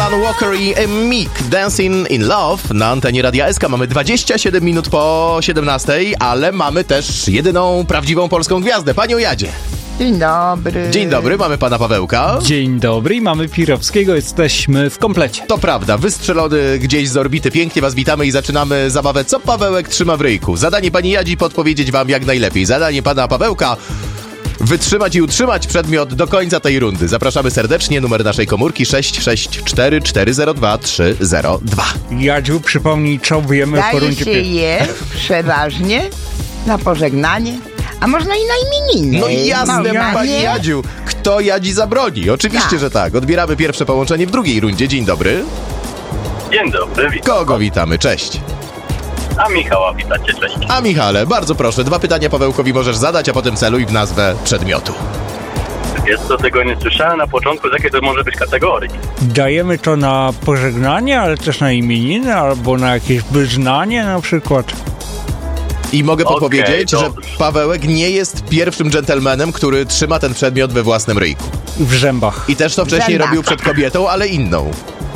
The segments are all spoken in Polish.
Alan Walker i Meek, Dancing in Love na antenie Radia SK. Mamy 27 minut po 17, ale mamy też jedyną prawdziwą polską gwiazdę, panią Jadzie. Dzień dobry. Dzień dobry, mamy pana Pawełka. Dzień dobry, mamy Pirowskiego, jesteśmy w komplecie. To prawda, wystrzelony gdzieś z orbity. Pięknie was witamy i zaczynamy zabawę Co Pawełek trzyma w ryjku. Zadanie pani Jadzi podpowiedzieć wam jak najlepiej. Zadanie pana Pawełka wytrzymać i utrzymać przedmiot do końca tej rundy. Zapraszamy serdecznie, numer naszej komórki 664 402 302. Jadziu, przypomnij, co wiemy po Daje rundzie się je przeważnie na pożegnanie, a można i na imieniny. No jasne, Można, pani nie? Jadziu. Kto Jadzi zabroni? Oczywiście, Tak. że tak. Odbieramy pierwsze połączenie w drugiej rundzie. Dzień dobry. Dzień dobry, witam. Kogo witamy? Cześć. A Michała witacie, cześć. A Michale, bardzo proszę, 2 pytania Pawełkowi możesz zadać, a potem celuj w nazwę przedmiotu. Wiesz co, tego nie słyszałem na początku, z jakiej to może być kategorii. Dajemy to na pożegnanie, ale też na imieniny, albo na jakieś wyznanie na przykład. I mogę Okej, podpowiedzieć, że dobrze. Pawełek nie jest pierwszym dżentelmenem, który trzyma ten przedmiot we własnym ryjku. W zębach. I też to wcześniej Zębach. robił przed kobietą, ale inną.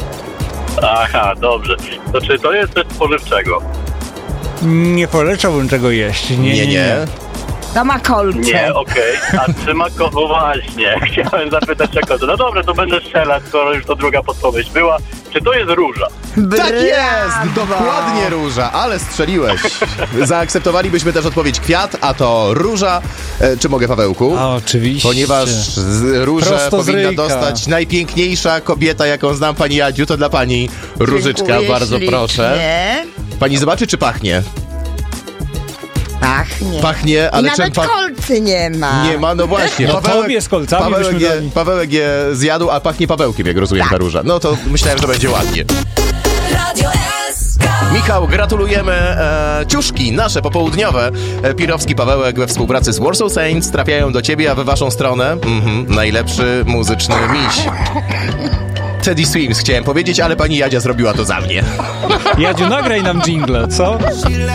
Aha, dobrze. To czy to jest coś spożywczego? Nie polecałbym tego jeść. Nie. To ma kolce. Nie, okej. A trzyma no właśnie. Chciałem zapytać jak o to. No dobrze, to będę strzelać, skoro już to druga podpowiedź była. Czy to jest róża? Tak jest! Brawo. Dokładnie róża, ale strzeliłeś. Zaakceptowalibyśmy też odpowiedź kwiat, a to róża. Czy mogę, Pawełku? A, oczywiście. Ponieważ różę Prosto z powinna ryjka. dostać najpiękniejsza kobieta, jaką znam, pani Jadziu, to dla pani Różyczka, Dziękuję bardzo ślicznie. proszę. Pani zobaczy, czy pachnie? Pachnie. Pachnie, I ale nawet kolcy nie ma. Nie ma, no właśnie. No tobie z kolcami byśmy dali. Pawełek je zjadł, a pachnie Pawełkiem, jak rozumiem, ta róża. No to myślałem, że będzie ładnie. Radio SK. Michał, gratulujemy. Ciuszki nasze popołudniowe. Pirowski, Pawełek we współpracy z Warsaw Saints trafiają do ciebie, a we waszą stronę najlepszy muzyczny miś. Teddy Swims chciałem powiedzieć, ale pani Jadzia zrobiła to za mnie. Jadziu, nagraj nam dżingle, co?